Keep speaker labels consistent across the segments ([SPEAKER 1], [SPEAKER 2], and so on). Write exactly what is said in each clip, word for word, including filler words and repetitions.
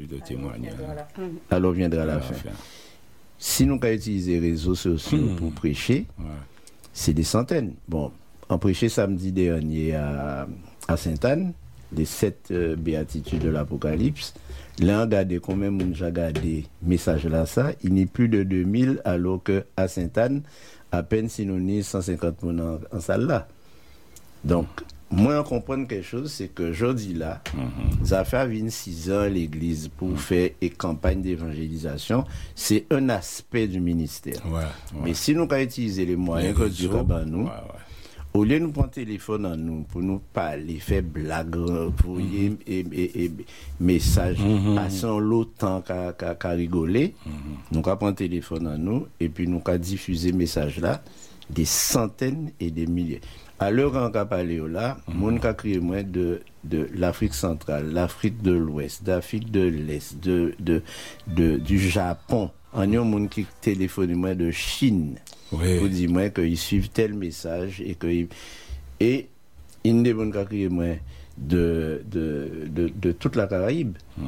[SPEAKER 1] de témoigner.
[SPEAKER 2] Alors viendra la fin. Si nous avons utilisé les réseaux sociaux mmh. pour prêcher, ouais. c'est des centaines. Bon, on prêchait samedi dernier à, à Sainte-Anne, les sept euh, béatitudes de l'Apocalypse. Là, on regarde combien de gens ont regardé message là, ça. Il n'est plus de deux mille, alors qu'à Sainte-Anne, à peine si nous sommes cent cinquante personnes en, en salle là. Donc, moi, on comprend quelque chose, c'est que aujourd'hui là, mm-hmm. ça fait vingt-six ans l'église pour mm-hmm. faire une campagne d'évangélisation. C'est un aspect du ministère. Ouais, ouais. Mais si nous avons utilisé les moyens que Dieu a ben nous, ouais, ouais. au lieu de nous prendre le téléphone en nous, pour nous parler, faire blagues, pour mm-hmm. et, et, et, messages, mm-hmm. passer l'autre qu'à, qu'à, qu'à rigoler, mm-hmm. nous avons pris le téléphone en nous et puis nous avons diffusé ce message-là des centaines et des milliers. À l'heure où on a parlé là, on mm-hmm. a crié moins de, de l'Afrique centrale, l'Afrique de l'Ouest, d'Afrique de l'Est, de, de, de, du Japon. On a un monde qui téléphone moins de Chine. Oui. Pour dire moi qu'ils suivent tel message et que et il ne bon crier moins de, de, de, de toute la Caraïbe. Mm.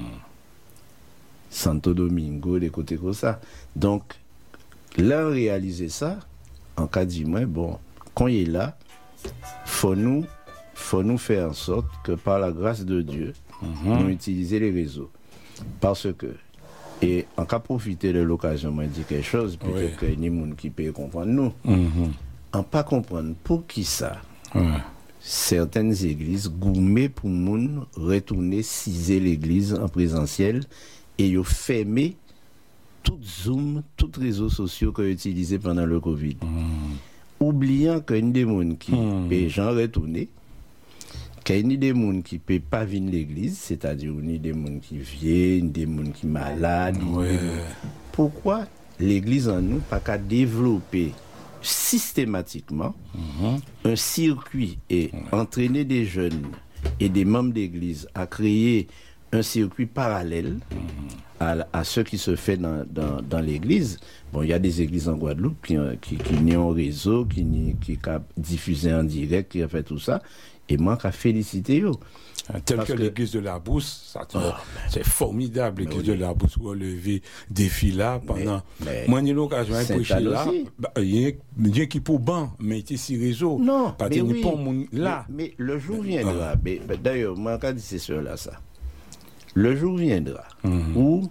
[SPEAKER 2] Santo Domingo, des côtés comme ça. Donc, là, réaliser ça, en cas de moi, bon, quand il est là, faut nous, faut nous faire en sorte que par la grâce de Dieu, mm-hmm. nous utiliser les réseaux. Parce que, et en cas profiter de l'occasion, moi dire quelque chose, peut-être oui. qu'il y a des gens qui peuvent comprendre nous. Mm-hmm. En pas comprendre pour qui ça, ouais. certaines églises gourmet pour moun retourner ciser l'église en présentiel et yo fermer tout Zoom, tous les réseaux sociaux qu'on a utilisés pendant le Covid. Mm. Oubliant qu'il y a des gens qui mm. peuvent gens retourner, qu'il y a des gens qui ne peuvent pas venir à l'église, c'est-à-dire qu'il y a des gens qui viennent, des gens qui sont malades. Ouais. Pourquoi l'église en nous pas qu'à développer systématiquement mm-hmm. un circuit et ouais. entraîner des jeunes et des membres d'église à créer un circuit parallèle mm-hmm. à, à ce qui se fait dans, dans, dans l'église. Bon, il y a des églises en Guadeloupe qui, qui, qui n'y ont réseau, qui, qui, qui a diffusé en direct, qui a fait tout ça. Et moi, je félicite eux.
[SPEAKER 1] Tel que, que l'église de la Brousse, ça, oh, c'est formidable, l'église de la Brousse, relever défi là pendant. Mais, mais moi, j'ai l'occasion de prêcher là. Il y a qui pour ban, mais il y a six réseaux.
[SPEAKER 2] Non,
[SPEAKER 1] parce
[SPEAKER 2] mais,
[SPEAKER 1] oui,
[SPEAKER 2] pas
[SPEAKER 1] là.
[SPEAKER 2] Mais, mais le jour viendra. Ah. Mais, d'ailleurs, moi, quand je dis c'est sur là, ça. Le jour viendra mm-hmm. où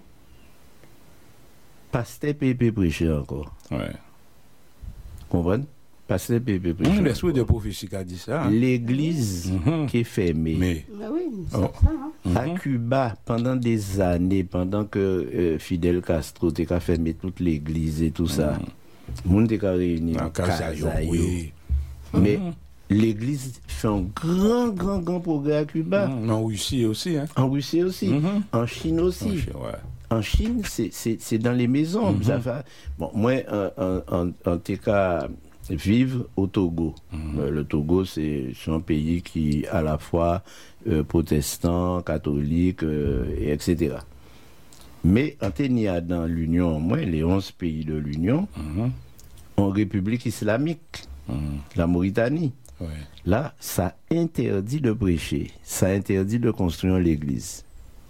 [SPEAKER 2] pasteur Pépé prêcher encore. Ouais. Comprenez? Pasteur Pépé prêcher.
[SPEAKER 1] Mmh, l'esprit de prophétie qui a dit ça. Hein?
[SPEAKER 2] L'église mm-hmm. qui est fermée. Mais.
[SPEAKER 3] Bah oui, c'est
[SPEAKER 2] oh.
[SPEAKER 3] ça. Hein?
[SPEAKER 2] À Cuba, pendant des années, pendant que euh, Fidel Castro a fermé toute l'église et tout mm-hmm. ça, le monde a réuni en Casayo. Oui. Mais. Mm-hmm. L'église fait un grand, grand, grand progrès à Cuba.
[SPEAKER 1] Mmh, en Russie aussi. Hein.
[SPEAKER 2] En Russie aussi. Mmh. En Chine aussi. En Chine, ouais. En Chine c'est, c'est, c'est dans les maisons. Mmh. Ça fait... Bon, moi, en, en, en tout cas, vivre au Togo. Mmh. Euh, le Togo, c'est, c'est un pays qui à la fois euh, protestant, catholique, euh, et et cetera. Mais en tenant dans l'Union, au moins, les onze pays de l'Union, mmh. en République islamique, mmh. la Mauritanie. Ouais. Là, ça interdit de prêcher, ça interdit de construire l'église.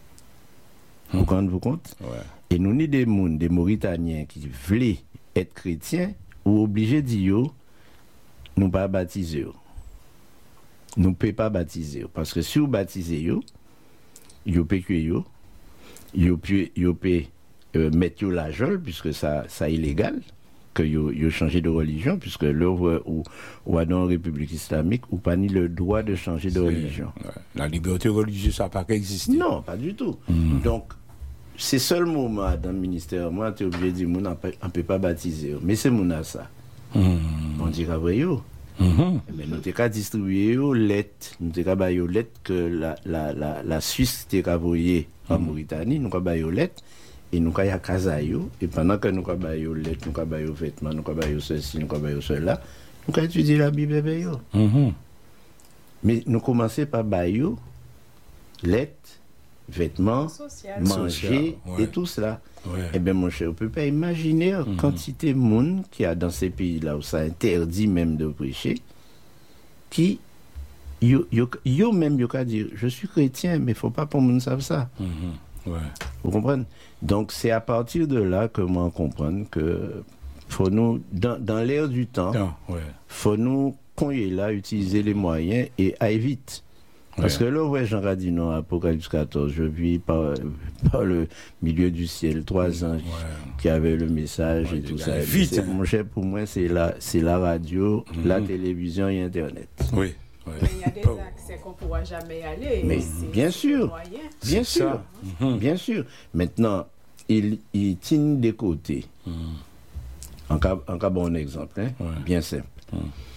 [SPEAKER 2] Vous vous rendez compte? Ouais. Et nous, des gens, des Mauritaniens qui voulaient être chrétiens, ou obligés de dire, nous ne pas baptiser. Nous ne pouvons pas baptiser. Parce que si vous baptisez, vous pouvez tuer, vous pouvez mettre la geôle, puisque ça est illégal. Que vous changez de religion, puisque l'œuvre ou, ou dans la République islamique, ou pas ni le droit de changer de c'est, religion.
[SPEAKER 1] Ouais. La liberté religieuse, ça n'a pas existé.
[SPEAKER 2] Non, pas du tout. Mm. Donc, c'est seul moment dans le ministère, moi, tu es obligé de dire, on ne peut pas baptiser. Mais c'est mon ça. Mm. On dit qu'après, mm-hmm. mais nous avons distribué aux lettres, nous avons aux lettres que la, la, la, la Suisse a envoyées en Mauritanie, nous avons aux lettres. Et nous avons Kazayo, et pendant que nous avons les lettres, nous avons les vêtements, nous avons ceci, nous avons cela, nous avons étudié la Bible. Mm-hmm. Mais nous commençons par Bayo, lettres, vêtements, social. Manger, Social, ouais. et tout cela. Ouais. Eh bien, mon cher, on ne peut pas imaginer la mm-hmm. quantité de monde qu'il y a dans ces pays-là où ça interdit même de prêcher, qui, yo, yo, yo même, yo, dire, je suis chrétien, mais il ne faut pas pour monde savoir ça. Mm-hmm.
[SPEAKER 1] Ouais.
[SPEAKER 2] Vous comprenez? Donc, c'est à partir de là que moi, comprendre que faut nous, dans, dans l'ère du temps, il ouais. faut nous, qu'on y est là, utiliser les moyens et aller vite. Parce ouais. que là, ouais, Jean Radinon, Apocalypse quatorze, je vis par, par le milieu du ciel, trois anges ouais. qui avaient le message ouais, et tout ça.
[SPEAKER 1] Vite, hein.
[SPEAKER 2] Mon cher, pour moi, c'est la, c'est la radio, mm-hmm. la télévision et Internet.
[SPEAKER 1] Oui.
[SPEAKER 3] Ouais. Mais il y a des accès qu'on ne pourra jamais y aller.
[SPEAKER 2] Mais bien sûr, bien sûr, ça. Mm-hmm. bien sûr. Maintenant, il, il tient des côtés. Mm. En cas, en cas bon exemple, hein, ouais. bien simple. Mm.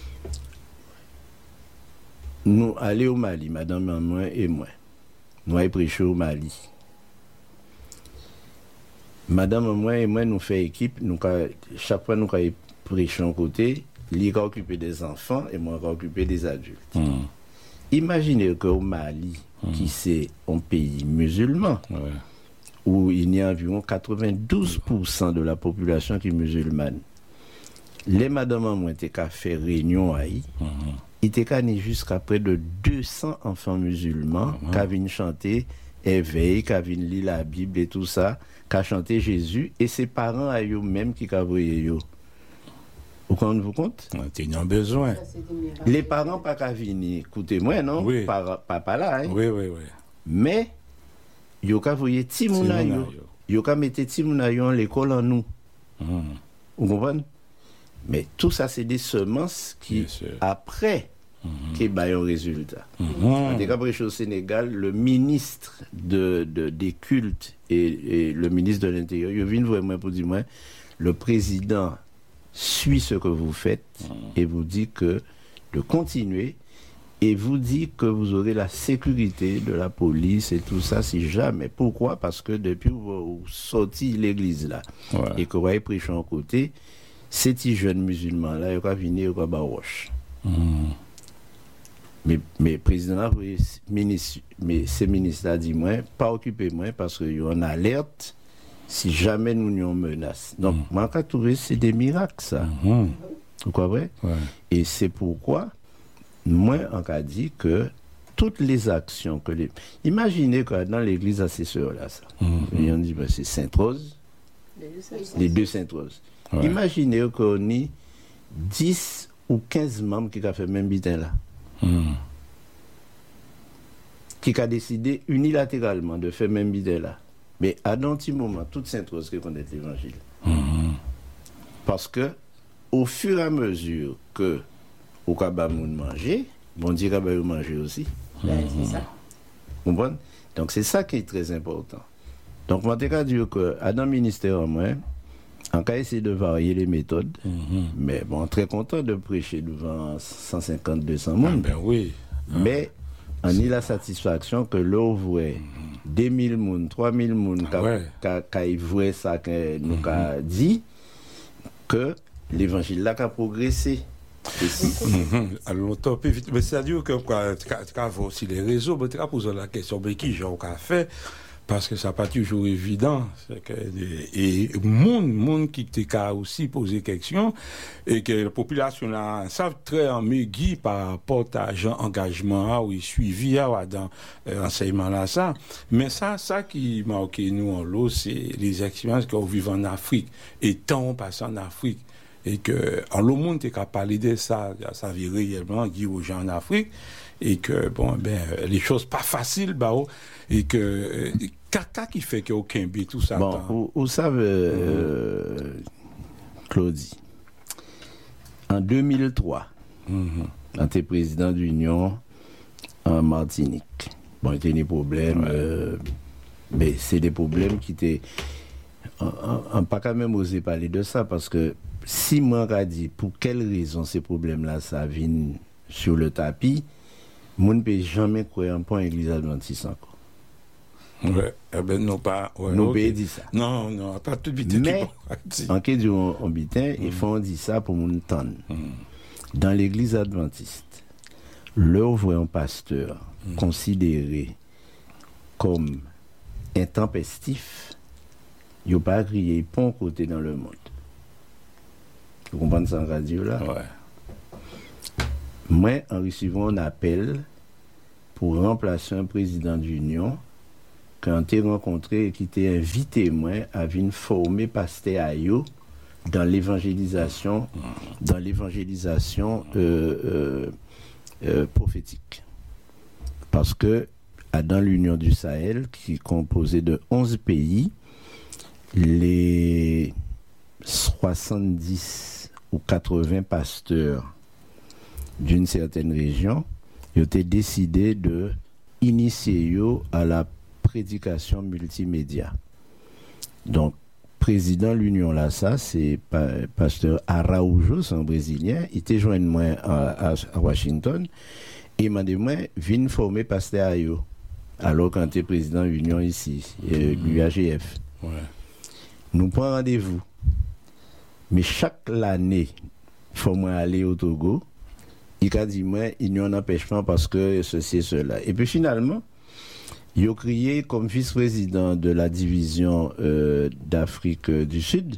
[SPEAKER 2] Nous allons au Mali, madame moi et moi. Nous allons prêcher au Mali. Madame moi et moi, nous faisons équipe. Nous, chaque fois, nous allons prêcher un côté. Lui va occuper des enfants et moi va occuper des adultes. Mm. Imaginez qu'au Mali, mm. qui c'est un pays musulman, ouais. où il y a environ quatre-vingt-douze pour cent de la population qui est musulmane, les madames ont été qu'à faire réunion à y, mm. il était qu'à jusqu'à près de deux cents enfants musulmans mm. qui viennent chanter éveil, qui viennent lire la Bible et tout ça, qui a chanté Jésus, et ses parents à eux-mêmes qui ont voyé eux. Vous rendez-vous compte?
[SPEAKER 1] Tu as besoin.
[SPEAKER 2] Les parents pas qu'à venir écoutez moi non
[SPEAKER 1] oui.
[SPEAKER 2] par papa là hein?
[SPEAKER 1] Oui oui oui.
[SPEAKER 2] Mais yo ka voyer ti mouna yo yo ka mettre ti mouna yo en l'école en nous. Mm. Vous comprenez? Mais tout ça c'est des semences qui après mm-hmm. qui baillent un résultat. Mm-hmm. En tout cas au Sénégal, le ministre de, de des cultes et, et le ministre de l'Intérieur, yo viennent vraiment pour dire moi le président suit ce que vous faites mmh. et vous dit que de continuer et vous dit que vous aurez la sécurité de la police et tout ça si jamais. Pourquoi? Parce que depuis que vous sortez l'église là ouais. et que vous avez pris en côté, ces petits jeunes musulmans là, ils vont venir, ils vont baroche. Mmh. Mais mais président, ministre, mais ces ministres là dit moi, pas occuper moi parce qu'il y a une alerte. Si jamais nous nous menace. Donc, mmh. moi, je trouve c'est des miracles, ça. Mmh. Vous comprenez? Ouais. Et c'est pourquoi, moi, on a dit que toutes les actions que les... Imaginez que dans l'église à ces sœurs-là, ça. Mmh. Et on dit, ben, c'est Sainte-Rose, les deux Sainte-Rose. Ouais. Imaginez qu'on ait dix ou quinze membres qui ont fait même bitin là. Mmh. Qui ont décidé unilatéralement de faire même bitin là. Mais à un petit moment, toute Sainte-Rose qui connaît l'évangile. Mm-hmm. Parce que, au fur et à mesure que au Kabamoun manger, bon Dieu va manger aussi. Mm-hmm. C'est ça. Vous comprenez? Donc c'est ça qui est très important. Donc moi, je vais dire que à dans le ministère en moi, on a essayé de varier les méthodes, mm-hmm. mais bon, très content de prêcher devant cent cinquante à deux cents monde.
[SPEAKER 1] Ah ben oui.
[SPEAKER 2] Mais on a la satisfaction que l'eau voit deux mille moun, trois mille moun qui voient ça que nous mm-hmm. a dit que l'évangile là a progressé.
[SPEAKER 1] Mm-hmm. Alors longtemps plus vite, mais c'est-à-dire que quoi, tu as aussi les réseaux, mais tu as posé la question mais qui j'ai encore fait parce que ça n'a pas toujours évident. C'est que, et monde, monde qui t'a aussi posé question et que la population là savent très en mégi par rapport à l'engagement ou suivi dans l'enseignement là ça. Mais ça, ça qui marque nous en l'eau, c'est les expériences qu'on vit en Afrique et tant on passe en Afrique. Et que en le monde est capable de ça, ça vit réellement dit aux gens en Afrique et que bon ben les choses pas faciles bah et que caca qui fait qu'il y a aucun but tout ça.
[SPEAKER 2] Bon, vous, vous savez euh, mm-hmm. Claudie, en deux mille trois, mm-hmm. quand tu es président de l'Union en Martinique, bon il y a des problèmes, ouais. euh, mais c'est des problèmes qui étaient on n'a pas quand même osé parler de ça parce que si moi a dit pour quelles raisons ces problèmes-là ça viennent sur le tapis, moi ne peux jamais croire en point Église adventiste encore.
[SPEAKER 1] Ouais, eh ben non pas. Ouais,
[SPEAKER 2] nous
[SPEAKER 1] okay.
[SPEAKER 2] peut dire ça.
[SPEAKER 1] Non, non, pas tout vite.
[SPEAKER 2] Mais en cas de on bitin, il faut dire ça pour mon temps. Mm. Dans l'Église adventiste, leur voit un pasteur mm. considéré comme intempestif, il n'y a pas crié pont côté dans le monde. Vous comprenez ça en radio là?
[SPEAKER 1] Ouais.
[SPEAKER 2] Moi, en recevant un appel pour remplacer un président d'union, quand tu rencontré et qui t'a invité moi à venir former pasteur à yo dans l'évangélisation dans l'évangélisation euh, euh, euh, prophétique. Parce que dans l'Union du Sahel, qui est composée de onze pays, les soixante-dix ou quatre-vingts pasteurs d'une certaine région, ils ont décidé de initier à la prédication multimédia. Donc, président de l'Union là, ça, c'est pa- pasteur Araújo, c'est un Brésilien. Il était joint moi à, à, à Washington et il m'a dit moi, viens former pasteur Ayo. Alors quand tu es président de l'Union ici, euh, l'U A G F.
[SPEAKER 1] Ouais.
[SPEAKER 2] Nous prenons rendez-vous. Mais chaque année, il faut moi aller au Togo. Il a dit moi, il n'y a un empêchement parce que ceci et cela. Et puis finalement, il a crié comme vice-président de la division euh, d'Afrique euh, du Sud.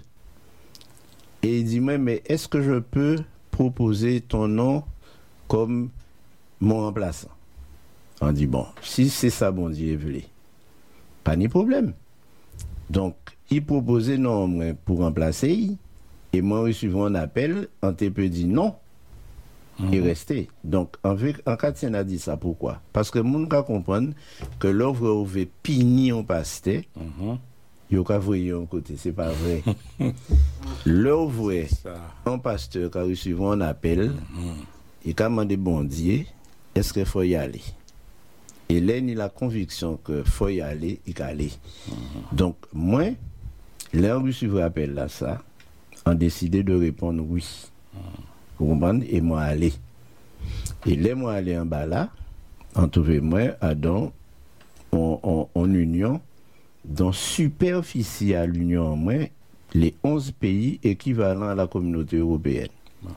[SPEAKER 2] Et il dit moi, mais est-ce que je peux proposer ton nom comme mon remplaçant? On dit bon, si c'est ça, bon Dieu voulait, pas de problème. Donc, il proposait non pour remplacer, et moi, recevant un appel, on te peut dire non. Et rester. Donc, en, en Katien a dit ça, pourquoi? Parce que moun ka comprendre que l'œuvre ouvre pini en pasteur, il y a voyer un côté, c'est pas vrai. L'œuvre en pasteur qui a reçu un appel, il a demandé bon Dieu, est-ce qu'il faut y aller? Et là, il a la conviction qu'il faut y aller, il faut aller. Donc, moi, là, on reçu un appel là, ça, on décidé de répondre oui. Vous comprenez? Et moi aller. Et là, moi aller en bas là, on trouve moi à dans en, en, en union, dans superficie à l'union en moi, les onze pays équivalents à la communauté européenne.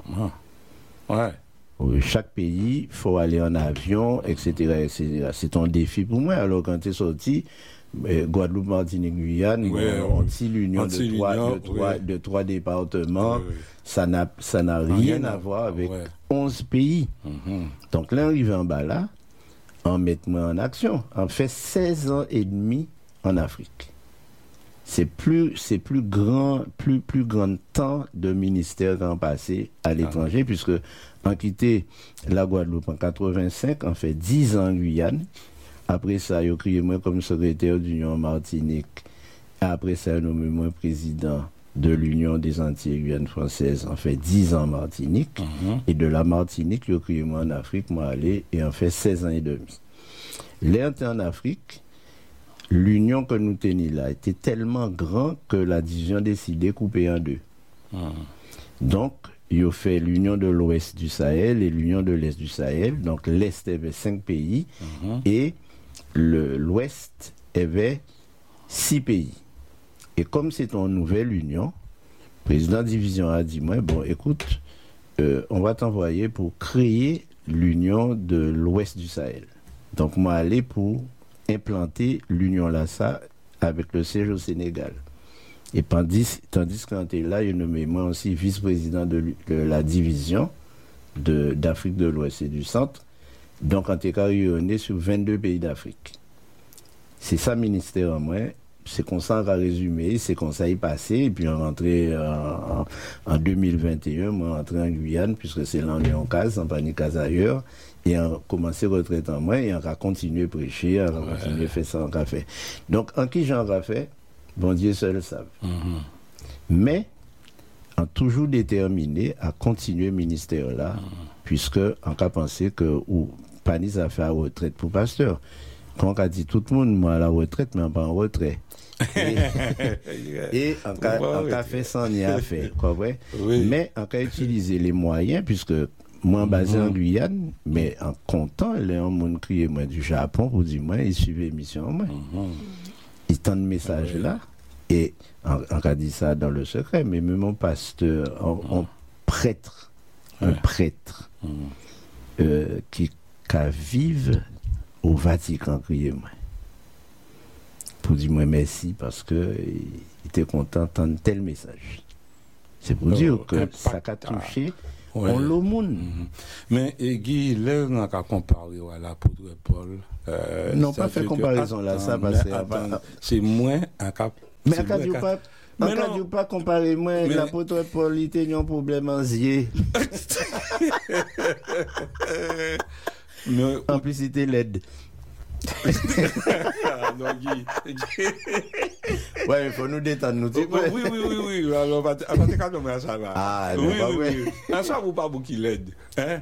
[SPEAKER 1] Ouais.
[SPEAKER 2] Chaque pays, il faut aller en avion, et cetera, et cetera. C'est un défi pour moi. Alors quand tu es sorti, Guadeloupe, Martinique, Guyane,
[SPEAKER 1] ouais,
[SPEAKER 2] on dit l'union de trois, de, trois, ouais. de trois départements, ouais, ouais. ça n'a, ça n'a rien, rien à voir avec ouais. onze pays. Mm-hmm. Donc là, on arrive en bas là, on met moi en action. On fait seize ans et demi en Afrique. C'est plus, c'est plus grand, plus, plus grand temps de ministère qu'en passé à l'étranger, ah. puisque on quitté la Guadeloupe en quatre-vingt-cinq, on fait dix ans en Guyane. Après ça, il a créé moi comme secrétaire d'Union en Martinique. Après ça, il a nommé moi président de l'Union des Antilles Guyane française. On fait dix ans en Martinique. Mm-hmm. Et de la Martinique, il a créé moi en Afrique, moi allé, et on fait seize ans et demi. Là, en Afrique, l'union que nous tenions là était tellement grande que la division a décidé de couper en deux. Mm-hmm. Donc, il a fait l'union de l'ouest du Sahel et l'union de l'est du Sahel. Donc, l'est avait cinq pays mm-hmm. et le, l'ouest avait six pays. Et comme c'est une nouvelle union, le président de division a dit, moi, bon, écoute, euh, on va t'envoyer pour créer l'union de l'ouest du Sahel. Donc, moi, aller pour implanter l'union là, ça, avec le siège au Sénégal. Et tandis, tandis qu'on était là, il nommé moi aussi vice-président de, de la division de, d'Afrique de l'Ouest et du Centre. Donc, on était rayonné sur vingt-deux pays d'Afrique. C'est ça, ministère en moi. C'est comme ça qu'on a résumé, c'est comme ça est passé. Et puis, on rentré en, en, en deux mille vingt et un, moi, rentré en Guyane, puisque c'est là on est en case, en panique case ailleurs. Et on a commencé retraite en moi, et on a continué à prêcher, on a ouais. continué à faire ça, on a fait. Donc, en qui j'en ai fait? Bon Dieu seul savent. Mm-hmm. Mais, on a toujours déterminé à continuer le ministère là, mm-hmm. puisque on a pensé que ou Panis a fait la retraite pour pasteur. Quand on a dit tout le monde, moi à la retraite, mais pas en retrait. Et, et on a, on a fait ça, on y a fait. Oui. Mais on a utilisé les moyens, puisque moi mm-hmm. basé en Guyane, mais en comptant, les gens m'ont crié moi du Japon pour dire moi, ils suivent l'émission. Moi. Mm-hmm. Ils tendent le message oui. là, et on, on a dit ça dans le secret, mais même mon pasteur, un prêtre, un ouais. prêtre mm. euh, qui, qui vive au Vatican, crié moi. Pour dire moi merci parce que il était content d'entendre tel message. C'est pour oh, dire que ça a touché ouais. On le monde.
[SPEAKER 1] Mm-hmm. Mais et Guy, là, on a comparé à l'apôtre Paul.
[SPEAKER 2] Euh, non, pas faire comparaison là, ça, parce que
[SPEAKER 1] c'est moins un cap.
[SPEAKER 2] Mais quand tu pas. Mais quand tu pas comparer moi, l'apôtre Paul, il a un problème en zier. En plus, c'était l'aide.
[SPEAKER 1] non, Guy.
[SPEAKER 2] Ouais, il faut nous détendre, nous.
[SPEAKER 1] Oui, oui, oui, oui, oui. Alors, on va te calmer ça va.
[SPEAKER 2] Ah,
[SPEAKER 1] oui, oui, oui. Un soir, vous pas beaucoup l'aide. Hein?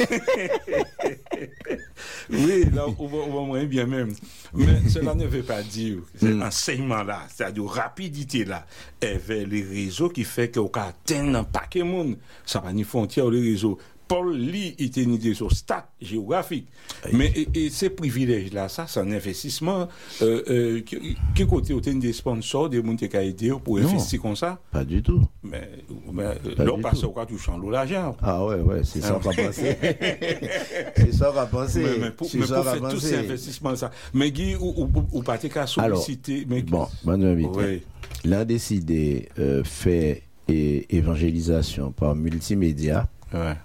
[SPEAKER 1] Oui, là, on va, on va moins bien même. Mais cela ne veut pas dire, c'est mm. enseignement là, c'est-à-dire rapidité là, et vers les réseaux qui fait qu'on peut atteindre un paquet de monde. Ça va ni frontière, les réseaux. Paul lit était une idée sur stat géographique. Aïe. Mais et, et ces privilèges-là, ça, c'est un investissement. Euh, euh, qui, qui côté au des sponsors, des gens qui ont aidé pour non, investir comme ça?
[SPEAKER 2] Pas du tout.
[SPEAKER 1] Mais, mais là, passe au cas, tu changes l'argent.
[SPEAKER 2] Ah ouais, ouais, c'est ça qu'on va penser. C'est ça qu'on va penser.
[SPEAKER 1] Mais, mais pour, mais pour faire tous ces investissements, ça. Mais Guy, ou, ou, ou pas qu'à solliciter. Mais
[SPEAKER 2] bon, bonne invité. Oui. L'un décidé euh, faire et, évangélisation par multimédia.
[SPEAKER 1] Ouais.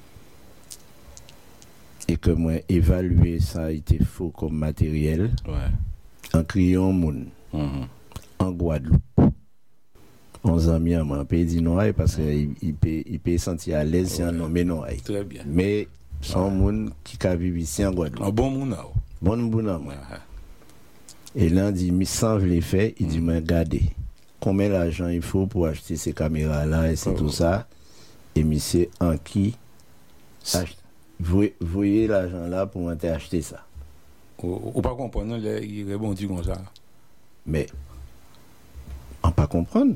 [SPEAKER 2] Et que moi, évaluer ça a été faux comme matériel,
[SPEAKER 1] ouais.
[SPEAKER 2] En criant moun, mm-hmm. En Guadeloupe, on s'en mis à moi, pays dit non, parce qu'il il peut, il peut sentir à l'aise si on nomme non.
[SPEAKER 1] Très bien.
[SPEAKER 2] Mais son ouais. Moun qui a vécu ici en Guadeloupe.
[SPEAKER 1] Un bon moun.
[SPEAKER 2] Bon moun.
[SPEAKER 1] Ouais.
[SPEAKER 2] Et là, on dit, mais sans les faire, il dit, mais regardez, combien d'argent il faut pour acheter ces caméras-là et c'est oh. Tout ça. Et monsieur, en qui acheter. Vous voyez l'argent là pour acheter ça.
[SPEAKER 1] Ou pas comprendre, il rebondit comme ça.
[SPEAKER 2] Mais, on pas comprendre.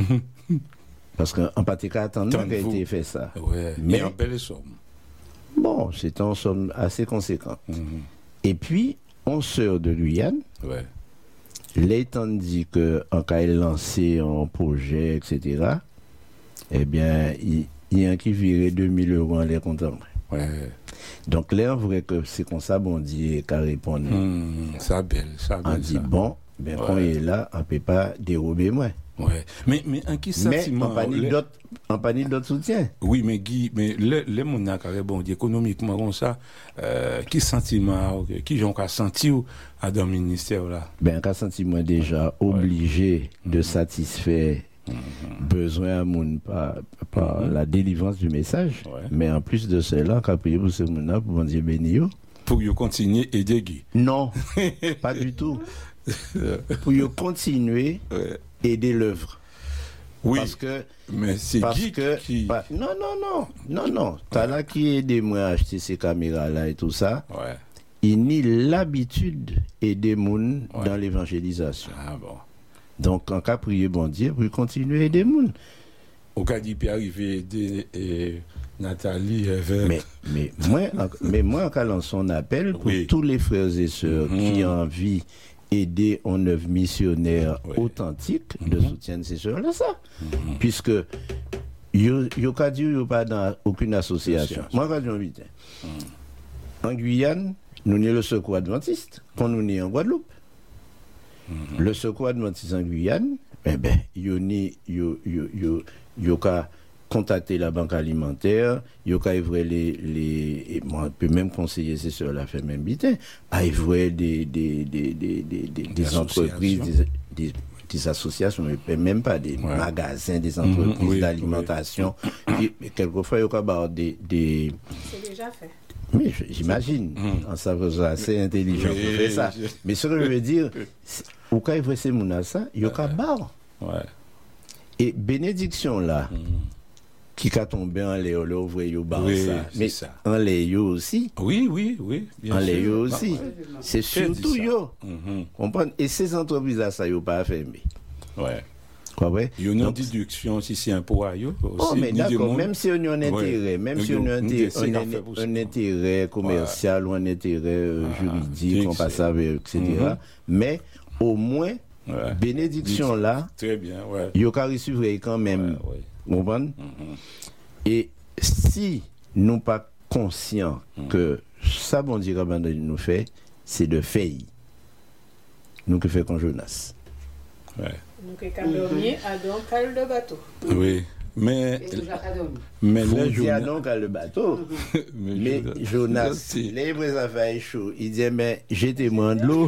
[SPEAKER 2] Parce qu'on pas attendre qu'il ait été fait ça.
[SPEAKER 1] Ouais, mais en belle somme.
[SPEAKER 2] Bon, c'est une somme assez conséquente. Mm-hmm. Et puis, on sort de Guyane.
[SPEAKER 1] Ouais.
[SPEAKER 2] L'étant dit qu'en cas il lancé un projet, et cetera, eh bien, il, il y a un qui virait deux mille euros en les comptant.
[SPEAKER 1] Ouais.
[SPEAKER 2] Donc là, on voudrait que c'est comme ça, bon Dieu, qu'à répondre.
[SPEAKER 1] Mmh, ça belle, ça belle.
[SPEAKER 2] On dit, bon, ben, ouais. Quand il est là, on ne peut pas dérober moins.
[SPEAKER 1] Ouais. Mais, mais en qui sentiment.
[SPEAKER 2] Mais en panique d'autres soutiens.
[SPEAKER 1] Oui, mais Guy, mais les le gens qui bon Dieu, économiquement, comme ça, euh, qui sentiment, qui ont qu'à sentir à dans le ministère là?
[SPEAKER 2] Ben, qu'à sentir, moi, déjà, obligé ouais. De mmh. satisfaire. Mmh. Besoin à moun par, par mmh. La délivrance du message, ouais. Mais en plus de cela, qu'a prié pour ce moun-là, pour bon Dieu bénir.
[SPEAKER 1] Pour y continuer et aider.
[SPEAKER 2] Non, pas du tout. Pour y continuer ouais. Aider l'œuvre.
[SPEAKER 1] Oui.
[SPEAKER 2] Parce que.
[SPEAKER 1] Mais c'est
[SPEAKER 2] parce
[SPEAKER 1] Guy
[SPEAKER 2] que,
[SPEAKER 1] qui.
[SPEAKER 2] Bah, non, non, non, non, non. T'as ouais. Là qui aide moi à acheter ces caméras-là et tout ça.
[SPEAKER 1] Ouais.
[SPEAKER 2] Il nie l'habitude d'aider moun ouais. Dans l'évangélisation.
[SPEAKER 1] Ah bon.
[SPEAKER 2] Donc, en cas prier bon Dieu, pour continuer à aider les gens.
[SPEAKER 1] Au cas d'y arriver aider et Nathalie avec...
[SPEAKER 2] Mais, mais, moi, en, mais moi, en cas lance son appel pour oui. Tous les frères et sœurs mm-hmm. Qui ont envie d'aider en œuvre missionnaire oui. Authentique mm-hmm. De soutien ces sœurs-là, ça. Mm-hmm. Puisque, il n'y a pas dans aucune association. Moi, quand j'ai envie de mm. En Guyane, nous sommes le secours adventiste, quand nous sommes en Guadeloupe. Mm-hmm. Le secours adventiste en Guyane, eh ben, il y a contacter la banque alimentaire, il y a les, les, moi, je peux même conseiller ces sœurs-là, faire même bité, à ouvrir des, des, des, des, des, des, des entreprises, des, des, des associations, mais même pas des ouais. Magasins, des entreprises mm-hmm, oui, d'alimentation. Oui. Et, quelquefois, il y a des, des.
[SPEAKER 3] C'est déjà fait.
[SPEAKER 2] Oui, j'imagine, mmh. En savant assez intelligent oui, pour faire ça. Je... Mais ce que je veux dire, au cas où c'est mon ça, il y a qu'à barre. Et bénédiction là, mmh. Qui a tombé en léo, là, vous voyez, au bar
[SPEAKER 1] oui,
[SPEAKER 2] ça. Mais ça. En léo aussi.
[SPEAKER 1] Oui, oui, oui.
[SPEAKER 2] Bien en léo aussi. Bah, ouais. C'est surtout yo. Mm-hmm. Comprendre? Et ces entreprises-là, ça, ils n'ont pas fermé.
[SPEAKER 1] Ouais.
[SPEAKER 2] Quoi, ouais?
[SPEAKER 1] Il y a une donc, déduction si c'est un pour eux.
[SPEAKER 2] Oh, mais d'accord, même si on a un intérêt, ouais. Même si on a un, un, un, un intérêt commercial ouais. Ou un intérêt euh, ah, juridique, on passe avec, et cetera. Mm-hmm. Mais au moins, ouais. Bénédiction là,
[SPEAKER 1] très bien, ouais.
[SPEAKER 2] Il y a qu'à recevoir quand même.
[SPEAKER 1] Ouais, ouais.
[SPEAKER 2] Vous comprenez? Mm-hmm. Et si nous pas conscients mm-hmm. Que ça, bon Dieu, nous fait, c'est de faire. Nous que fait qu'on Jonas.
[SPEAKER 1] Ouais.
[SPEAKER 3] Donc, Cabernier a donc cal de bateau.
[SPEAKER 1] Oui. Mais, mais
[SPEAKER 2] les Jonas. Donc à le bateau. mais, mais Jonas, les vrais affaires chaud. Il dit, mais j'étais moins de l'eau.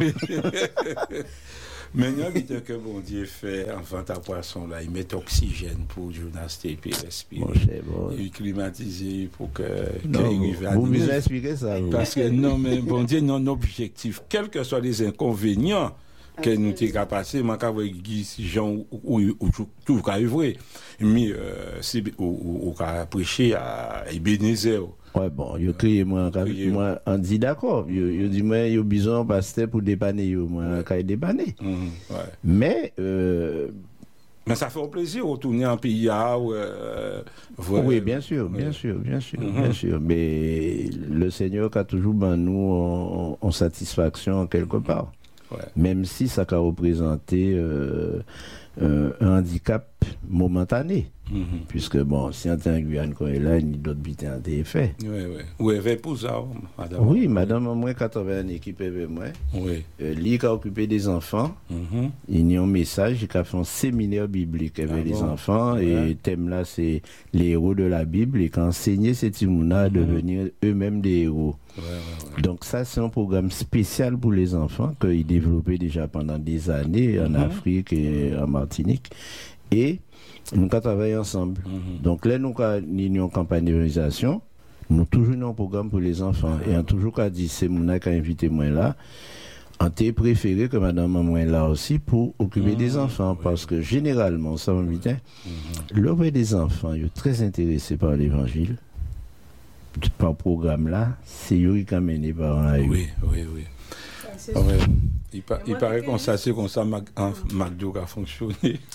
[SPEAKER 1] Mais nous, dit que bon Dieu fait, enfin, ta poisson là, il met oxygène pour Jonas et puis respirer.
[SPEAKER 2] Bon, c'est bon.
[SPEAKER 1] Il climatise pour que.
[SPEAKER 2] Non, vous vous expliquez ça. Vous.
[SPEAKER 1] Parce que non, mais bon Dieu, non objectif, quels que soient les inconvénients que nous t'es capable passer, moi quand vous si gens ou tout cas vrai, mais c'est au cas prêcher à Ebenezer.
[SPEAKER 2] Ouais bon, yo crié moi moi on dit d'accord, yo yo dit moi yo besoin pasteur pour dépanner yo moi quand dépanner. Mais euh
[SPEAKER 1] mais ça fait plaisir de retourner en pays à euh,
[SPEAKER 2] oui, bien sûr, bien sûr, bien sûr, mm-hmm. bien sûr. Mais le Seigneur a toujours ben nous en, en satisfaction quelque part. Ouais. Même si ça a représenté euh, euh, un handicap momentané. Mm-hmm. Puisque, bon, si on est en Guyane, quand il a, il y a d'autres bitins à fait.
[SPEAKER 1] Oui, oui. Ou elle avait pour ça,
[SPEAKER 2] madame. Oui, madame, moi, quatre-vingts ans, équipe avec moi.
[SPEAKER 1] Oui.
[SPEAKER 2] Euh, lui qui a occupé des enfants, mm-hmm. il y a un message, il a fait un séminaire biblique avec ah les bon? enfants. Ouais. Et le thème là, c'est les héros de la Bible. Et qui a enseigné ces timounas à mm-hmm. devenir eux-mêmes des héros. Ouais, ouais, ouais. Donc ça, c'est un programme spécial pour les enfants qu'il développait déjà pendant des années en mm-hmm. Afrique et en Martinique. Et nous avons travaillé ensemble. Mm-hmm. Donc là, nous avons une campagne d'évangélisation. Nous avons toujours un programme pour les enfants. Mm-hmm. Et on a toujours dit, c'est mon qui a invité moi là. On t'a préféré que madame moi là aussi pour occuper mm-hmm. des enfants. Oui. Parce que généralement, ça va vite, mm-hmm. l'auprès des enfants, ils sont très intéressés par l'évangile. Par le programme là, c'est eux qui ont mené par un.
[SPEAKER 1] Oui, oui, oui. Ah ouais. Il, pa- il paraît qu'on s'assied comme ça, McDo a fonctionné.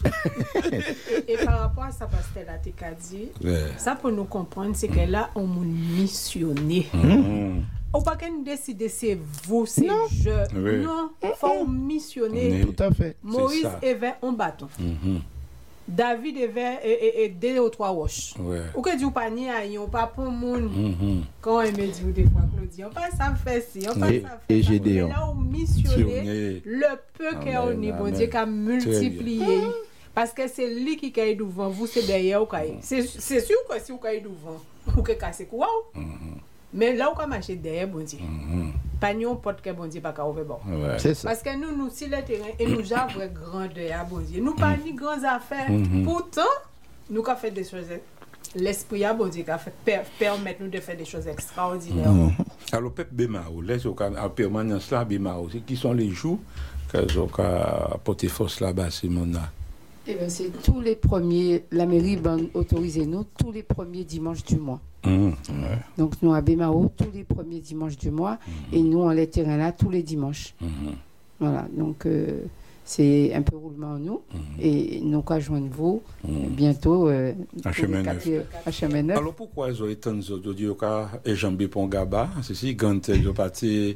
[SPEAKER 3] Et par rapport à ça, parce que la T K dit, ouais. ça pour nous comprendre, c'est que là, on m'a missionné. Mm-hmm. Ou pas qu'on décide, c'est vous, c'est non. je. Oui. Non, il faut missionner.
[SPEAKER 2] Tout à fait.
[SPEAKER 3] Moïse avait un bâton. Mm-hmm. David avait et, et, deux ou trois roches. Ouais. Ou que du panier à yon pas pour moun. Mm-hmm. Quand il me dit des fois Claudie, on pas ça fait si, on pas ça fait.
[SPEAKER 2] Et Gédéon.
[SPEAKER 3] Là on missionner le peu qu'on est bon Dieu qu'a multiplié. Parce que c'est lui qui caille devant vous, c'est derrière ou caille. C'est c'est sûr que si vous caille devant, ou que casser quoi. Mais là où on marche derrière bon Dieu. Pas nous porte que bon Dieu pas ca ouvrir bon.
[SPEAKER 2] Ouais. C'est ça.
[SPEAKER 3] Parce que nous nous si le terrain et nous avons vraie grandeur à bon Dieu. Nous pas ni grandes affaires. Mm-hmm. Pourtant, nous qu'a fait des choses l'esprit à bon Dieu qu'a fait per, permettre nous de faire des choses extraordinaires.
[SPEAKER 1] Mm-hmm. Alors peuple Bémao, les au en permanence là Bémao, c'est qui sont les jours que ont porter force là-bas c'est mon là.
[SPEAKER 4] Eh bien, c'est tous les premiers, la mairie autorise nous tous les premiers dimanches du mois. Mmh, ouais. Donc, nous à Bémao, tous les premiers dimanches du mois, mmh. et nous, on les terrains là, tous les dimanches. Mmh. Voilà, donc, euh, c'est un peu roulement en nous, mmh. et nous, qu'à joindre vous, mmh. bientôt, euh,
[SPEAKER 1] à chemin neuf.
[SPEAKER 4] À chemin neuf.
[SPEAKER 1] Alors, pourquoi ils ont été tant d'autres et Jean-B. Pongaba, c'est si, quand ils ont parti,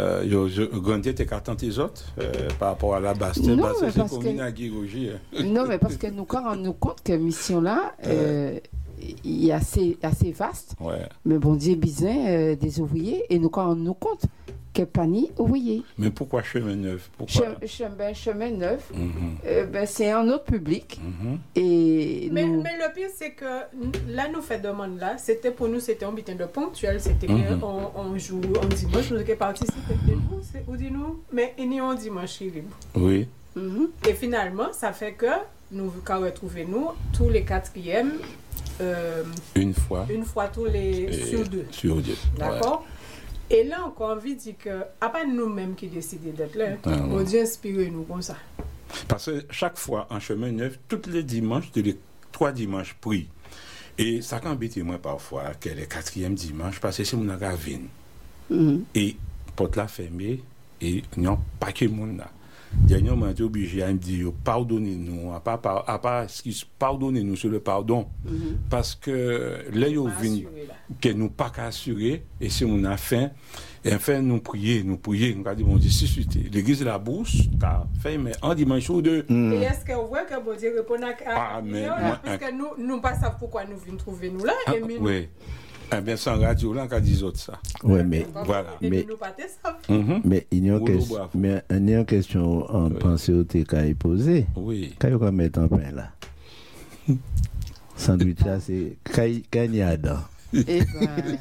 [SPEAKER 1] quand ils étaient qu'à les autres, par rapport à la basse, c'est commune à Guy-Roger.
[SPEAKER 4] Non, mais parce que nous, quand on nous compte que mission là, euh, il est assez, assez vaste, ouais. mais bon Dieu, besoin euh, des ouvriers, et nous, quand on nous compte que Pani ouvrier.
[SPEAKER 1] Mais pourquoi chemin neuf? Pourquoi
[SPEAKER 4] Che, ben, chemin neuf, mm-hmm. euh, ben, c'est un autre public. Mm-hmm. Et
[SPEAKER 3] mais,
[SPEAKER 4] nous...
[SPEAKER 3] mais le pire, c'est que là, nous fait demande là, c'était pour nous, c'était un butin de ponctuel, c'était mm-hmm. qu'on on joue en dimanche, nous avons participé de vous, ou dis-nous, mais il y a un dimanche libre.
[SPEAKER 1] Oui.
[SPEAKER 3] Mm-hmm. Et finalement, ça fait que nous, quand retrouvons nous, tous les quatrièmes, Euh,
[SPEAKER 1] une fois
[SPEAKER 3] une fois tous les sur deux
[SPEAKER 1] sur deux
[SPEAKER 3] d'accord ouais. Et là encore envie dit que à pas nous-mêmes qui décidons d'être là ah, on Dieu inspire nous comme ça
[SPEAKER 1] parce que chaque fois en chemin neuf tous les dimanches de les trois dimanches pris et ça qu'embête moi parfois que les quatrième dimanche parce que c'est mon agavine mm-hmm. et porte la fermée et non pas que monde là. Dernièrement, on est obligé à me dire pardonnez-nous, à pas, à pas pardonnez-nous sur le pardon, mm-hmm. parce que là, il y a que nous pas qu'à assurer, et si on a faim, et enfin, nous prier, nous prier, nous avons dit, bon Dieu, si c'était l'église de la bourse, t'as fait, mais un dimanche ou deux.
[SPEAKER 3] Mm. Et est-ce que vous voyez que bon Dieu répond à ah, mais, là, parce que nous, nous pas savons pourquoi nous venons trouver nous là,
[SPEAKER 1] ah,
[SPEAKER 3] et mais
[SPEAKER 1] oui. Eh bien, sans radio, là, on a dit autres ça.
[SPEAKER 2] Oui, mais.
[SPEAKER 1] Voilà.
[SPEAKER 2] Mais, mm-hmm. mais il y a une question. Mais il y a une question en oui. pensée au T K posée.
[SPEAKER 1] Oui.
[SPEAKER 2] Quand on va mettre un pain là. Sandwich là, c'est cagnade.
[SPEAKER 4] Eh ben,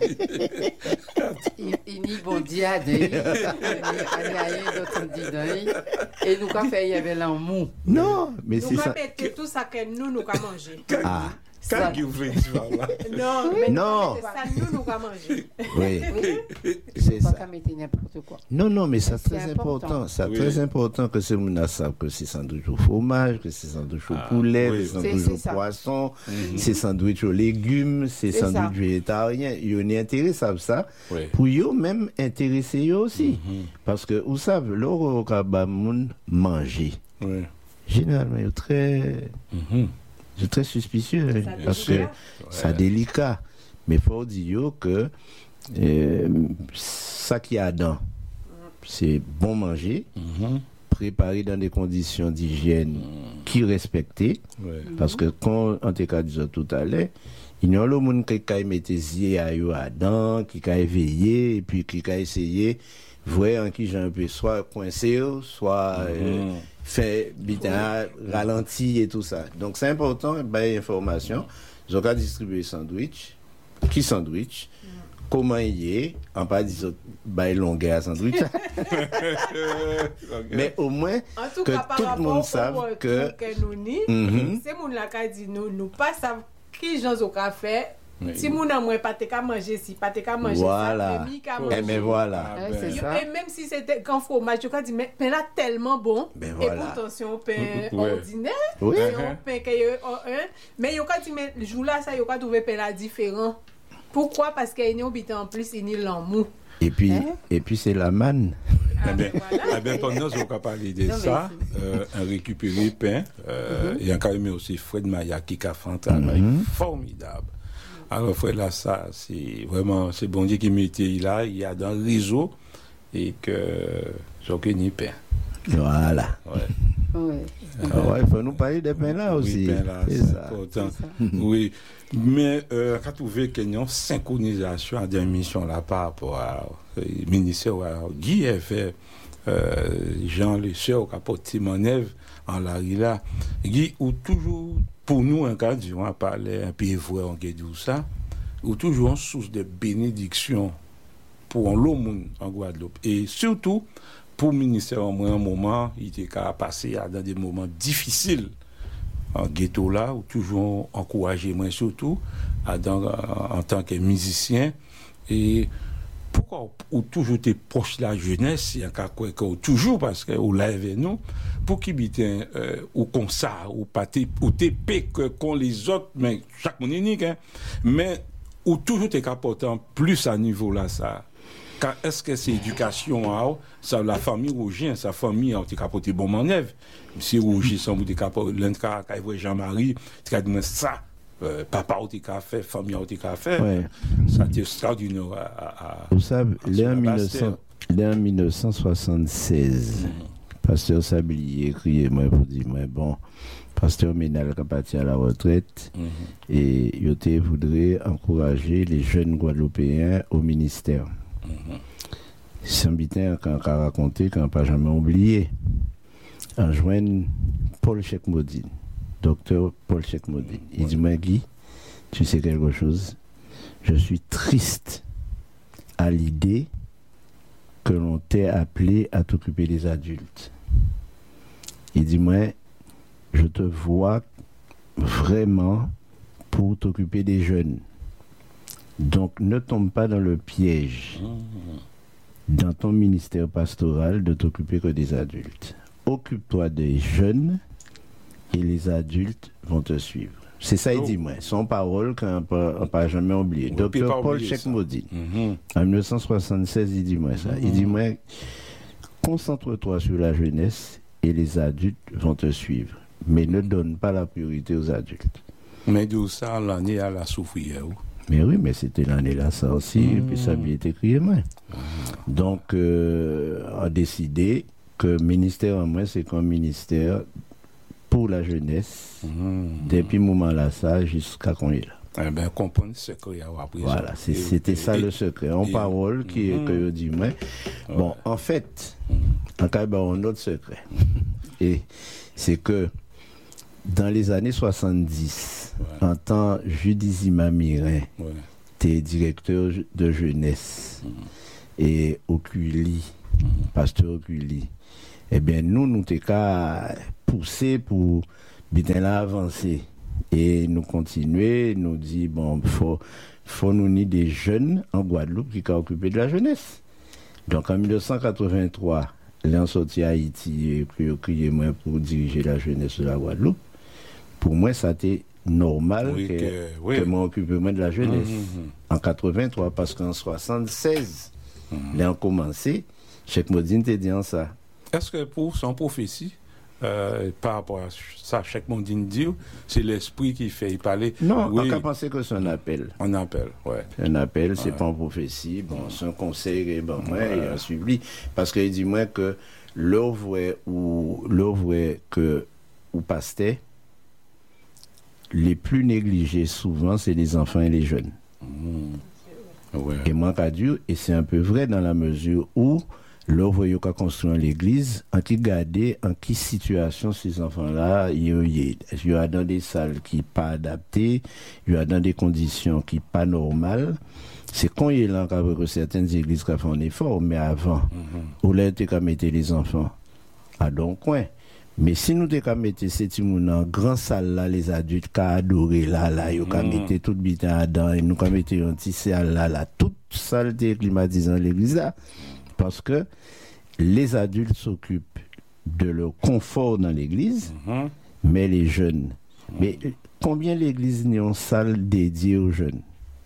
[SPEAKER 4] il n'y bon dia d'œil, il n'y a rien d'autre dit d'œil, et nous avons fait, il y avait l'amour.
[SPEAKER 2] Non, mais c'est ça.
[SPEAKER 3] Nous avons fait tout ça que nous, nous avons mangé.
[SPEAKER 2] Ah.
[SPEAKER 1] Quand vous voulez dire là.
[SPEAKER 3] Non, mais
[SPEAKER 2] non.
[SPEAKER 3] ça, nous, nous avons mangé.
[SPEAKER 2] Oui,
[SPEAKER 4] oui.
[SPEAKER 2] C'est ça.
[SPEAKER 4] Pas mettre n'importe quoi.
[SPEAKER 2] Non, non, mais c'est très important. important. C'est oui. très important que ce monde sache que c'est sandwich au fromage, que c'est sandwich au ah, poulet, oui. c'est sandwich au poisson, mm-hmm. c'est sandwich aux légumes, c'est, c'est sandwich ça. végétarien. Il y a un intérêt, savent ça. Oui. Pour eux même intéresser eux aussi. Mm-hmm. Parce que, vous savez, l'or au monde manger. Oui. Généralement, il est très. Mm-hmm. C'est très suspicieux ça parce délicat. que c'est ouais. délicat. Mais il faut dire que euh, ça qu'il y a dedans, c'est bon manger, mm-hmm. préparé dans des conditions d'hygiène mm. qui respectées. Ouais. Parce que, quand on t'a dit tout à l'heure, il y a le monde qui a mis ses yeux à dedans, qui a éveillé, et puis qui a essayé, voir en qui j'ai un peu soit coincé, soit. Mm-hmm. Euh, fait bitin, ralenti et tout ça. Donc c'est important, ben information. Je vais distribuer sandwich, qui sandwich, mm. comment il est, en pas disant ben longueur sandwich. Okay. Mais au moins en tout que cas, tout le monde sache que,
[SPEAKER 3] que nous ni, mm-hmm. c'est mon la qui dit nous nous pas savent qui gens au café. Oui. Si mon amour pas te manger si pas te manger
[SPEAKER 2] voilà.
[SPEAKER 3] ça
[SPEAKER 2] et mais voilà
[SPEAKER 3] ah, ben. Et même si c'était quand fromage je dis mais pain là tellement bon
[SPEAKER 2] ben voilà.
[SPEAKER 3] Et pourtant c'est un pain ouais. ordinaire
[SPEAKER 2] oui.
[SPEAKER 3] C'est un pain que un mais yo ka dit mais le jour là ça yo ka trouver pain là différent. Pourquoi? Parce qu'il y a un en plus il y a l'amour.
[SPEAKER 2] Et puis hein? Et puis c'est la manne.
[SPEAKER 1] Ah ben, voilà. ben pendant qu'on a parlé de non, ça, euh, un récupéré pain, euh, mm-hmm. et un quand même aussi Fred Maya qui a fait un travail mm-hmm. formidable. Alors, frère, là, ça, c'est vraiment, c'est bon Dieu qui mettait là, il y a dans le réseau, et que j'ai ni pain.
[SPEAKER 2] Voilà.
[SPEAKER 1] Ouais.
[SPEAKER 4] Ouais.
[SPEAKER 2] Ah ouais, il faut nous parler des pains là aussi.
[SPEAKER 1] Oui, pain là, c'est, c'est ça. important. C'est ça. Oui, mais euh, quand on veut qu'il y ait une synchronisation à des missions là par rapport au ministère, Guy a fait, euh, Jean Le Sœur, qui a porté Manève en la là, Guy, ou toujours. Pour nous, un cas, on a parlé un peu vrai, on a dit ça, ou toujours une source de bénédiction pour l'homme en Guadeloupe. Et surtout, pour le ministère, en un moment, il était passé dans des moments difficiles en ghetto là, ou toujours encouragé, moi surtout, à dans, en tant que musicien. Et pourquoi ou toujours t'es proche de la jeunesse, il y a un cas quoi toujours parce que ou lève nous pour qui bitin euh, ou comme ça ou pas t'es ou t'es pé que qu'on les autres mais chaque monde unique hein, mais ou toujours t'es capotant plus à niveau là ça quand est-ce que c'est éducation hein, ça la famille Roger sa famille t'es capoté bon manève si Roger sans vous t'es capoté l'un cas quand Jean-Marie t'as dit ça. Euh, papa ou t'es fait, famille ou t'es fait, ouais. Ça c'est extraordinaire. À, à,
[SPEAKER 2] Vous savez, l'an dix-neuf cent soixante-seize, mm-hmm. Pasteur Sablier écrit moi pour dire moi bon, Pasteur Ménal qui est parti à la retraite mm-hmm. et il voudrait encourager les jeunes Guadeloupéens au ministère. Mm-hmm. Saint-Bitin quand a raconté qu'on n'a pas jamais oublié, en joignant Paul Chekmodine. Docteur Paul Chekmodine. Il ouais. dit, moi, Guy, tu sais quelque chose? Je suis triste à l'idée que l'on t'ait appelé à t'occuper des adultes. Il dit, moi, je te vois vraiment pour t'occuper des jeunes. Donc, ne tombe pas dans le piège dans ton ministère pastoral de t'occuper que des adultes. Occupe-toi des jeunes et les adultes vont te suivre. C'est ça, il dit, moi. Son parole qu'on n'a pas jamais oublié. Oui, docteur Paul Chekmodine, mm-hmm. en dix-neuf cent soixante-seize, il dit, moi, ça. Mm-hmm. Il dit, moi, concentre-toi sur la jeunesse et les adultes vont te suivre. Mais ne donne pas la priorité aux adultes.
[SPEAKER 1] Mais d'où ça, l'année à la souffrir, où?
[SPEAKER 2] Mais oui, mais c'était l'année là, ça aussi, mm-hmm. et puis ça avait été écrit, moi. Mm-hmm. Donc, euh, on a décidé que le ministère en moi, c'est comme ministère pour la jeunesse, mmh. depuis ce moment-là, ça, jusqu'à qu'on est là.
[SPEAKER 1] Eh bien, comprendre ce qu'il y a appris.
[SPEAKER 2] Voilà, c'est, et, c'était et, ça et, le secret. En et, parole, qui, mmh. que je dis, mais ouais. Bon, en fait, mmh. en cas, il y a un autre secret. Et c'est que dans les années soixante-dix, ouais. En tant que Judizima Mirin, ouais. Tu es directeur de jeunesse, mmh. Et Oculi, mmh. Pasteur Oculi, eh bien, nous, nous t'es qu'à pousser pour bien là avancer. Et nous continuer, nous dire, bon, il faut, faut nous ni des jeunes en Guadeloupe qui ont occupé de la jeunesse. Donc en dix-neuf cent quatre-vingt-trois, l'on sorti à Haïti et puis crié moi pour diriger la jeunesse de la Guadeloupe. Pour moi, ça a été normal oui, que, que, oui. que moi occupe moi de la jeunesse. Mm-hmm. En quatre-vingt-trois, parce qu'en soixante-seize, mm-hmm. l'on commencé, Cheikh Modine t'a dit ça.
[SPEAKER 1] Est-ce que pour son prophétie, Euh, par rapport à ça, chaque monde dit, c'est l'esprit qui fait y parler.
[SPEAKER 2] Non, oui. On peut penser que c'est un appel.
[SPEAKER 1] Un appel, ouais.
[SPEAKER 2] Un appel, c'est ouais. Pas une prophétie. Bon, c'est un conseil, et bon, ouais, ouais. Un suivi. Parce qu'il dit moi que l'œuvre ou l'œuvre que ou pasteur, les plus négligés souvent, c'est les enfants et les jeunes. Mmh. Ouais. Et moi, qu'à Dieu, et c'est un peu vrai dans la mesure où l'œuvre qui a construit l'église, en qui garder, en qui situation ces enfants-là, il y a dans des salles qui ne sont pas adaptées, il y a dans des conditions qui ne sont pas normales. C'est quand il y a là que certaines églises qui font un effort, mais avant, mm-hmm. où là, tu as mis les enfants à don coin. Mais si nous avons mis ces petits gens dans grande salle là, les adultes qui ont adoré là, là, ils ont mis tout le bitin dedans, et nous avons mis un petit salle là, là, toute salle climatisée l'église là. Parce que les adultes s'occupent de leur confort dans l'église, mm-hmm. mais les jeunes. Mm-hmm. Mais combien l'église n'est en salle dédiée aux jeunes?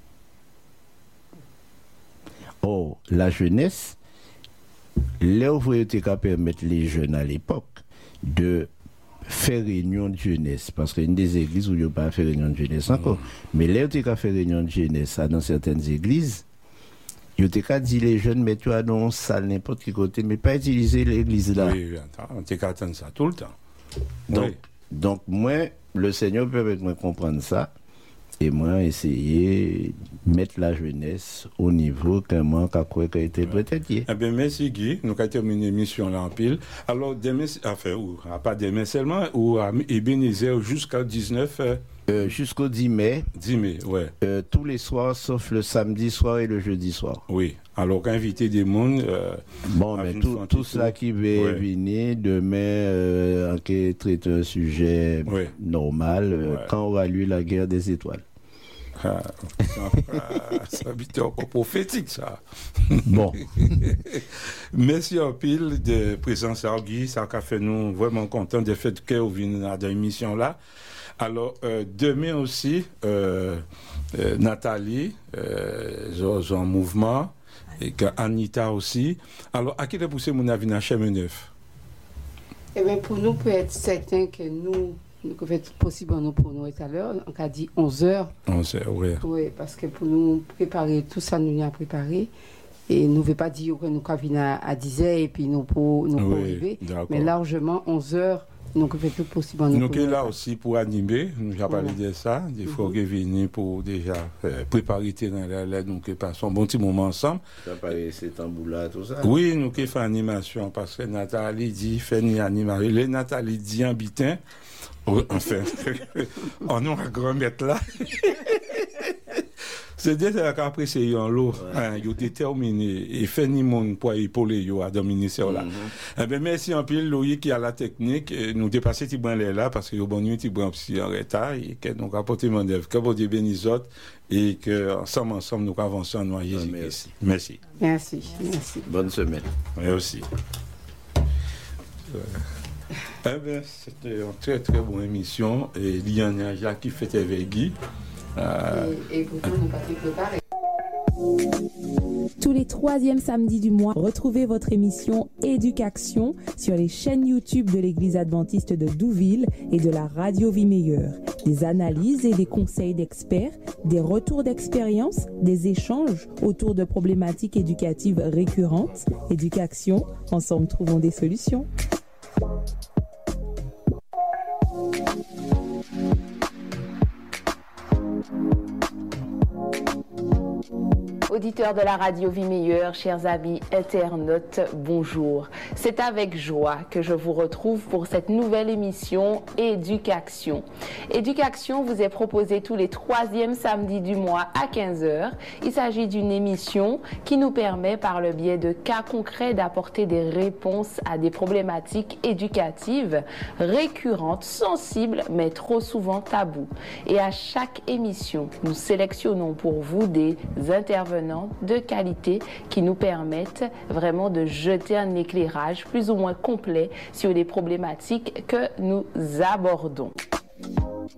[SPEAKER 2] Or, la jeunesse, l'œuvre était qu'à permettre les jeunes à l'époque de faire réunion de jeunesse. Parce qu'il y a des églises où il n'y a pas fait réunion de jeunesse encore. Mm-hmm. Mais l'œuvre était qu'à faire réunion de jeunesse dans certaines églises. Il y a dit les jeunes, mais tu as dans une salle, n'importe quel côté, mais pas utiliser l'église là.
[SPEAKER 1] Oui, on t'a attendre ça tout le temps.
[SPEAKER 2] Donc, oui. donc moi, le Seigneur peut me comprendre ça, et moi, essayer de mettre la jeunesse au niveau qu'un manque à quoi qu'elle était peut-être.
[SPEAKER 1] Eh bien, merci Guy, nous avons terminé l'émission là en pile. Alors, demain, enfin, ou, pas demain seulement, ou à Ebenezer jusqu'à dix-neuf. Euh,
[SPEAKER 2] Euh, jusqu'au dix mai.
[SPEAKER 1] dix mai, ouais.
[SPEAKER 2] Euh, tous les soirs, sauf le samedi soir et le jeudi soir.
[SPEAKER 1] Oui. Alors, inviter des mondes. Euh,
[SPEAKER 2] bon, mais tout, tout cela qui va ouais. venir demain, euh, qui traite un sujet ouais. normal, euh, ouais. quand aura lieu la guerre des étoiles.
[SPEAKER 1] Ah, ça a encore prophétique, ça.
[SPEAKER 2] Bon.
[SPEAKER 1] Merci en pile de présence à Guy. Ça a fait nous vraiment contents de fait que vous venez dans l'émission là. Alors, euh, demain aussi, euh, euh, Nathalie, euh, en mouvement, et Anita aussi. Alors, à qui est poussé mon avis dans Chemin Neuf?
[SPEAKER 4] Eh bien, pour nous, peut être certain que nous, nous peut être possible nous, pour nous tout à l'heure, on a dit onze heures.
[SPEAKER 1] onze heures, oui.
[SPEAKER 4] Oui, parce que pour nous préparer, tout ça, nous a préparé. Et nous ne veut pas dire que nous venons à, à dix heures et puis nous pour nous oui, arriver. Mais largement, onze heures. Donc, on fait tout possible.
[SPEAKER 1] Nous sommes là aussi pour animer. Nous avons parlé de ça. Il faut que venir pour déjà euh, préparer dans la lettre. Nous passons un bon petit moment ensemble.
[SPEAKER 2] Tu as parlé de ces tambours-là, tout ça?
[SPEAKER 1] Oui, nous avons fait animation parce que Nathalie dit fait une animation. Les Nathalie dit en bitin. Enfin, on a un grand maître là. C'est déjà qu'après c'est en l'eau, ils ont déterminé et fait ni monde pour épauler yo à dominer ça là. Eh ben merci en pile Loïc qui a la technique, nous dépasser ti bon là parce que yo bon nuit ti bon psy en retard et que nous apporter mon œuvre, que bon Dieu bénisse autres et que ensemble ensemble nous avançons en noyer.
[SPEAKER 2] Merci.
[SPEAKER 1] Merci.
[SPEAKER 4] Merci. Merci.
[SPEAKER 2] Bonne semaine.
[SPEAKER 1] Merci. Eh bien, c'était une très très bonne émission et Liane Jacques qui fait avec Guy.
[SPEAKER 4] Euh... Et, et pourtant, nous pas préparé.
[SPEAKER 5] Tous les troisièmes samedis du mois, retrouvez votre émission Éducation sur les chaînes YouTube de l'Église adventiste de Douville et de la Radio Vie Meilleure. Des analyses et des conseils d'experts, des retours d'expérience, des échanges autour de problématiques éducatives récurrentes. Éducation, ensemble trouvons des solutions.
[SPEAKER 6] auditeurs de la radio Vie Meilleure, chers amis internautes, bonjour. C'est avec joie que je vous retrouve pour cette nouvelle émission Éducation. Éducation vous est proposée tous les troisièmes samedis du mois à quinze heures. Il s'agit d'une émission qui nous permet par le biais de cas concrets d'apporter des réponses à des problématiques éducatives récurrentes, sensibles, mais trop souvent tabous. Et à chaque émission, nous sélectionnons pour vous des intervenants de qualité qui nous permettent vraiment de jeter un éclairage plus ou moins complet sur les problématiques que nous abordons.